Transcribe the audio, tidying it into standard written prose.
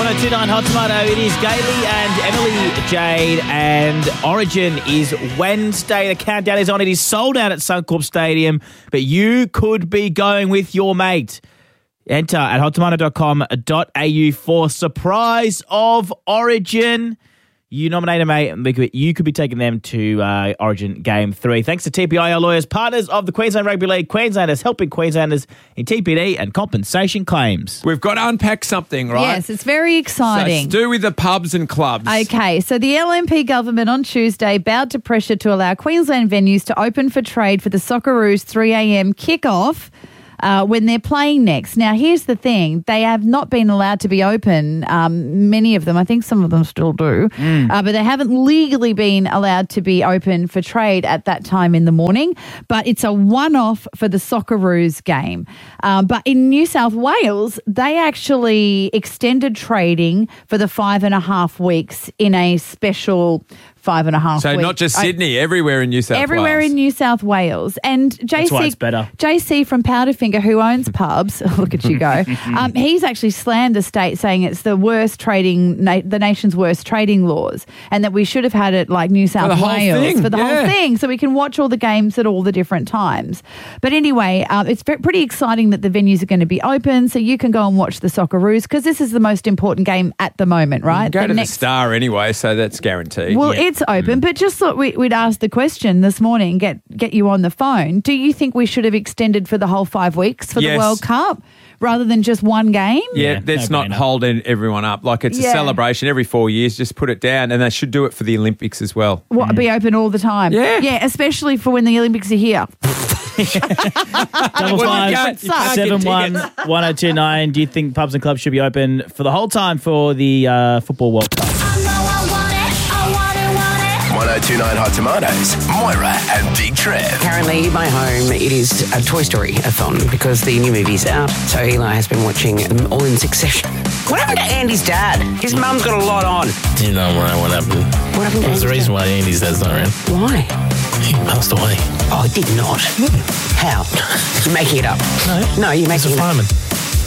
1029 Hot Tomato. It is Gailey and Emily Jade, and Origin is Wednesday. The countdown is on. It is sold out at Suncorp Stadium, but you could be going with your mate. Enter at hottomato.com.au for Surprise of Origin. You nominate a mate, you could be taking them to Origin Game 3. Thanks to TPI, our lawyers, partners of the Queensland Rugby League. Queenslanders helping Queenslanders in TPD and compensation claims. We've got to unpack something, right? Yes, it's very exciting. So it's to do with the pubs and clubs. Okay, so the LNP government on Tuesday bowed to pressure to allow Queensland venues to open for trade for the Socceroos 3 a.m. kickoff when they're playing next. Now, here's the thing. They have not been allowed to be open, many of them. I think some of them still do. But they haven't legally been allowed to be open for trade at that time in the morning. But it's a one-off for the Socceroos game. But in New South Wales, they actually extended trading for the 5.5 weeks in a special 5.5 weeks. So not just Sydney, everywhere in New South Wales. Everywhere in New South Wales. And That's why it's better. JC from Powderfinger, who owns pubs, look at you go, he's actually slammed the state, saying it's the worst trading, the nation's worst trading laws, and that we should have had it like New South Wales for the whole thing, so we can watch all the games at all the different times. But anyway, it's pretty exciting that the venues are going to be open, so you can go and watch the Socceroos, because this is the most important game at the moment, right? Go to the Star anyway, so that's guaranteed. Well, it's open, but just thought we'd ask the question this morning, get you on the phone. Do you think we should have extended for the whole 5 weeks for the World Cup rather than just one game? Yeah, that's not holding everyone up. Like, it's a celebration every 4 years. Just put it down, and they should do it for the Olympics as well. What, be open all the time? Yeah. Yeah, especially for when the Olympics are here. 557-1029. Do you think pubs and clubs should be open for the whole time for the Football World Cup? 1029 Hot Tomatoes, Moira and Big Trev. Currently, in my home, it is a Toy Story-a-thon because the new movie's out. So Eli has been watching them all in succession. What happened to Andy's dad? His mum's got a lot on. You know, Ryan, what happened? What happened to There's a reason why Andy's dad's not around. Why? He passed away. Oh, I did not. How? You're making it up. No. No, you're making He's a it up. fireman.